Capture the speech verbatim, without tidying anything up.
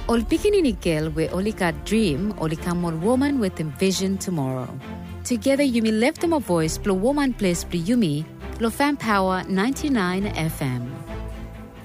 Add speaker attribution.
Speaker 1: Ol pikinini girl we only got dream, only come on woman with a vision tomorrow. Together you may lift them a voice, blow woman place, blow Yumi, Lo Fam Power ninety-nine F M.